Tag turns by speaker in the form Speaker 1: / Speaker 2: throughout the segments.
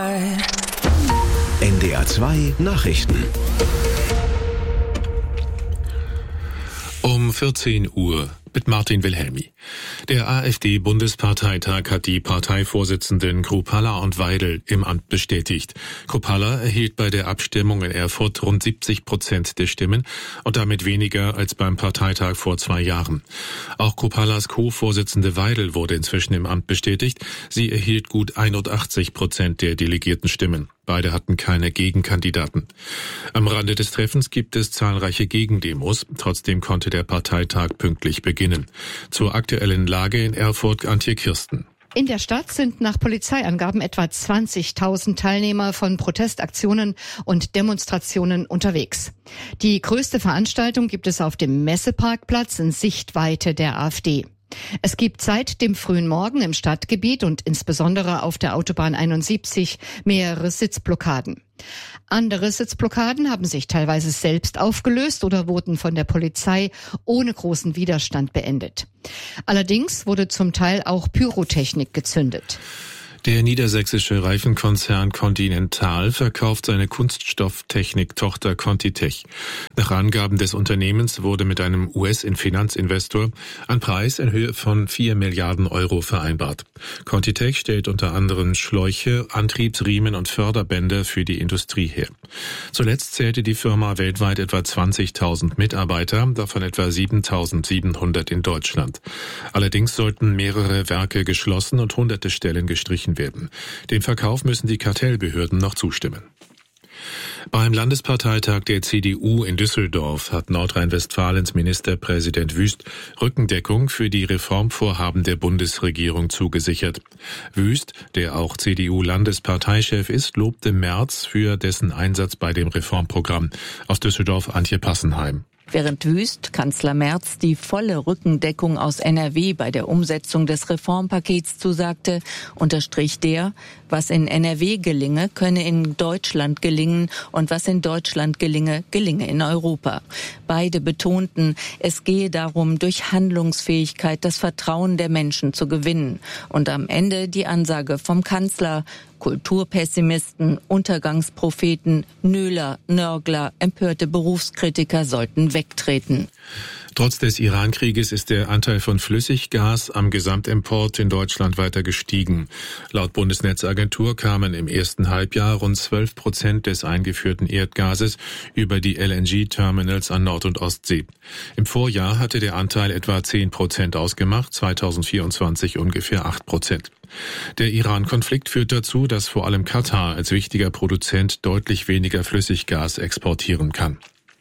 Speaker 1: NDR 2 Nachrichten.
Speaker 2: Um 14 Uhr mit Martin Wilhelmi. Der AfD-Bundesparteitag hat die Parteivorsitzenden Kruppalla und Weidel im Amt bestätigt. Kruppalla erhielt bei der Abstimmung in Erfurt rund 70% der Stimmen und damit weniger als beim Parteitag vor 2 Jahren. Auch Krupallas Co-Vorsitzende Weidel wurde inzwischen im Amt bestätigt. Sie erhielt gut 81% der delegierten Stimmen. Beide hatten keine Gegenkandidaten. Am Rande des Treffens gibt es zahlreiche Gegendemos. Trotzdem konnte der Parteitag pünktlich beginnen. Zur aktuellen Lage in Erfurt, Antje Kirsten.
Speaker 3: In der Stadt sind nach Polizeiangaben etwa 20.000 Teilnehmer von Protestaktionen und Demonstrationen unterwegs. Die größte Veranstaltung gibt es auf dem Messeparkplatz in Sichtweite der AfD. Es gibt seit dem frühen Morgen im Stadtgebiet und insbesondere auf der Autobahn 71 mehrere Sitzblockaden. Andere Sitzblockaden haben sich teilweise selbst aufgelöst oder wurden von der Polizei ohne großen Widerstand beendet. Allerdings wurde zum Teil auch Pyrotechnik gezündet.
Speaker 2: Der niedersächsische Reifenkonzern Continental verkauft seine Kunststofftechnik-Tochter Contitech. Nach Angaben des Unternehmens wurde mit einem US-Finanzinvestor ein Preis in Höhe von 4 Milliarden Euro vereinbart. Contitech stellt unter anderem Schläuche, Antriebsriemen und Förderbänder für die Industrie her. Zuletzt zählte die Firma weltweit etwa 20.000 Mitarbeiter, davon etwa 7.700 in Deutschland. Allerdings sollten mehrere Werke geschlossen und hunderte Stellen gestrichen werden. Dem Verkauf müssen die Kartellbehörden noch zustimmen. Beim Landesparteitag der CDU in Düsseldorf hat Nordrhein-Westfalens Ministerpräsident Wüst Rückendeckung für die Reformvorhaben der Bundesregierung zugesichert. Wüst, der auch CDU-Landesparteichef ist, lobte Merz für dessen Einsatz bei dem Reformprogramm. Aus Düsseldorf Antje Passenheim.
Speaker 4: Während Wüst Kanzler Merz die volle Rückendeckung aus NRW bei der Umsetzung des Reformpakets zusagte, unterstrich der, was in NRW gelinge, könne in Deutschland gelingen und was in Deutschland gelinge, gelinge in Europa. Beide betonten, es gehe darum, durch Handlungsfähigkeit das Vertrauen der Menschen zu gewinnen. Und am Ende die Ansage vom Kanzler: Kulturpessimisten, Untergangspropheten, Nöler, Nörgler, empörte Berufskritiker sollten wegtreten.
Speaker 2: Trotz des Iran-Krieges ist der Anteil von Flüssiggas am Gesamtimport in Deutschland weiter gestiegen. Laut Bundesnetzagentur kamen im ersten Halbjahr rund 12% des eingeführten Erdgases über die LNG-Terminals an Nord- und Ostsee. Im Vorjahr hatte der Anteil etwa 10% ausgemacht, 2024 ungefähr 8%. Der Iran-Konflikt führt dazu, dass vor allem Katar als wichtiger Produzent deutlich weniger Flüssiggas exportieren kann.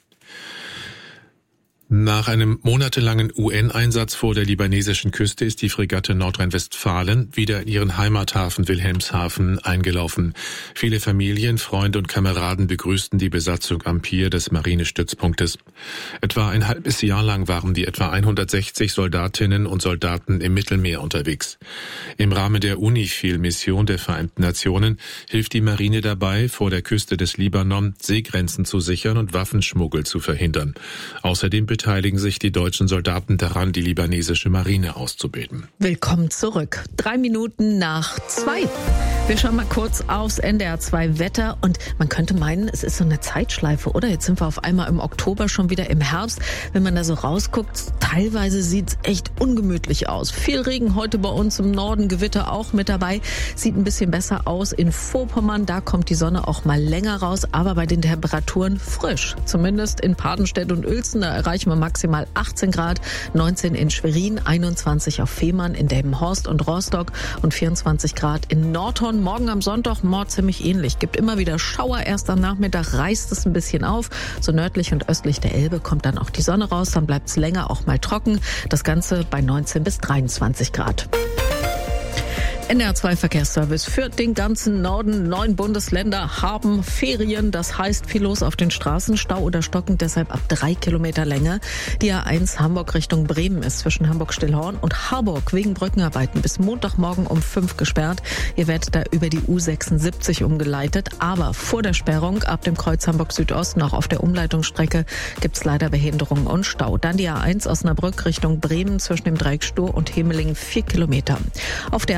Speaker 2: Nach einem monatelangen UN-Einsatz vor der libanesischen Küste ist die Fregatte Nordrhein-Westfalen wieder in ihren Heimathafen Wilhelmshaven eingelaufen. Viele Familien, Freunde und Kameraden begrüßten die Besatzung am Pier des Marinestützpunktes. Etwa ein halbes Jahr lang waren die etwa 160 Soldatinnen und Soldaten im Mittelmeer unterwegs. Im Rahmen der UNIFIL-Mission der Vereinten Nationen hilft die Marine dabei, vor der Küste des Libanon Seegrenzen zu sichern und Waffenschmuggel zu verhindern. Außerdem beteiligen sich die deutschen Soldaten daran, die libanesische Marine auszubilden.
Speaker 5: Willkommen zurück. 3 Minuten nach 2. Wir schauen mal kurz aufs NDR 2 Wetter und man könnte meinen, es ist so eine Zeitschleife, oder? Jetzt sind wir auf einmal im Oktober, schon wieder im Herbst. Wenn man da so rausguckt, teilweise sieht es echt ungemütlich aus. Viel Regen heute bei uns im Norden, Gewitter auch mit dabei. Sieht ein bisschen besser aus in Vorpommern, da kommt die Sonne auch mal länger raus, aber bei den Temperaturen frisch. Zumindest in Padenstedt und Uelzen, da erreichen wir maximal 18 Grad, 19 in Schwerin, 21 auf Fehmarn, in Delmenhorst und Rostock und 24 Grad in Nordhorn. Morgen am Sonntag ziemlich ähnlich. Gibt immer wieder Schauer, erst am Nachmittag reißt es ein bisschen auf. So nördlich und östlich der Elbe kommt dann auch die Sonne raus, dann bleibt es länger auch mal trocken. Das Ganze bei 19 bis 23 Grad. NDR 2 Verkehrsservice für den ganzen Norden. 9 Bundesländer haben Ferien. Das heißt, viel los auf den Straßen. Stau oder stockend, deshalb ab 3 Kilometer Länge. Die A1 Hamburg Richtung Bremen ist zwischen Hamburg-Stillhorn und Harburg wegen Brückenarbeiten bis Montagmorgen um 5 gesperrt. Ihr werdet da über die U76 umgeleitet. Aber vor der Sperrung ab dem Kreuz Hamburg Südosten, auch auf der Umleitungsstrecke, gibt's leider Behinderungen und Stau. Dann die A1 Osnabrück Richtung Bremen zwischen dem Dreieck Stur und Hemeling 4 Kilometer. Auf der A1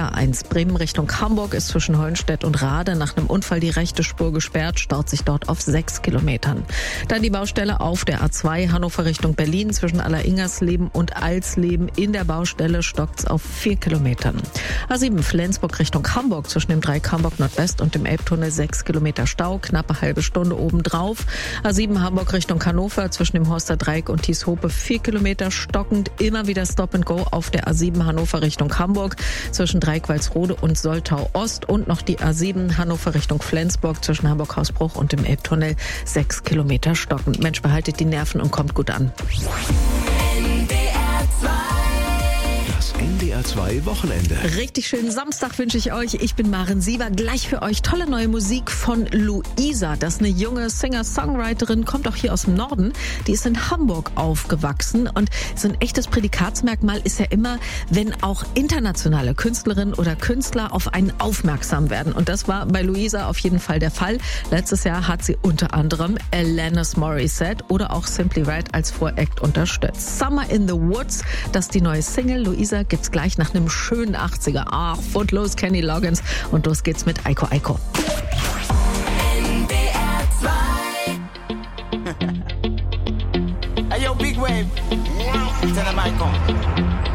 Speaker 5: A6 Bremen Richtung Hamburg ist zwischen Hollenstedt und Rade nach einem Unfall die rechte Spur gesperrt, staut sich dort auf 6 Kilometern. Dann die Baustelle auf der A2 Hannover Richtung Berlin zwischen Alleringersleben und Alsleben. In der Baustelle stockt's auf 4 Kilometern. A7 Flensburg Richtung Hamburg zwischen dem Dreieck Hamburg Nordwest und dem Elbtunnel 6 Kilometer Stau, knappe halbe Stunde obendrauf. A7 Hamburg Richtung Hannover zwischen dem Horster Dreieck und Tieshope 4 Kilometer stockend. Immer wieder Stop and Go auf der A7 Hannover Richtung Hamburg zwischen Dreieck-Walsrode und Soltau Ost und noch die A7 Hannover Richtung Flensburg zwischen Hamburg-Hausbruch und dem Elbtunnel 6 Kilometer stockend. Mensch, behaltet die Nerven und kommt gut an.
Speaker 1: Das NDR 2 Wochenende.
Speaker 5: Richtig schönen Samstag wünsche ich euch. Ich bin Maren Siever. Gleich für euch tolle neue Musik von Luisa. Das ist eine junge Singer-Songwriterin, kommt auch hier aus dem Norden. Die ist in Hamburg aufgewachsen und so ein echtes Prädikatsmerkmal ist ja immer, wenn auch internationale Künstlerinnen oder Künstler auf einen aufmerksam werden. Und das war bei Luisa auf jeden Fall der Fall. Letztes Jahr hat sie unter anderem Alanis Morissette oder auch Simply Red als Voract unterstützt. Summer in the Woods, das ist die neue Single. Luisa gibt's gleich nach einem schönen 80er. Ach, Footloose, Kenny Loggins. Und los geht's mit Aiko Aiko.
Speaker 6: Hey yo, big wave. Tell them I come.